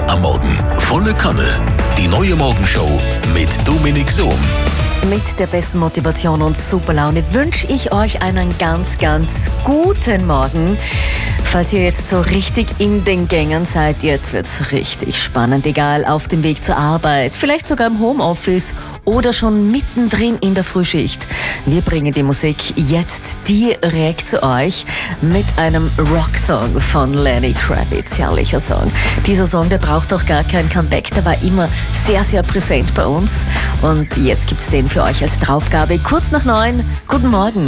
am Morgen. Volle Kanne. Die neue Morgenshow mit Dominik Sohm. Mit der besten Motivation und super Laune wünsche ich euch einen ganz, ganz guten Morgen. Falls ihr jetzt so richtig in den Gängen seid, jetzt wird's richtig spannend. Egal, auf dem Weg zur Arbeit, vielleicht sogar im Homeoffice oder schon mittendrin in der Frühschicht. Wir bringen die Musik jetzt direkt zu euch mit einem Rocksong von Lenny Kravitz. Herrlicher Song. Dieser Song, der braucht auch gar kein Comeback. Der war immer sehr, sehr präsent bei uns. Und jetzt gibt's den für euch als Draufgabe. Kurz nach 9. Guten Morgen.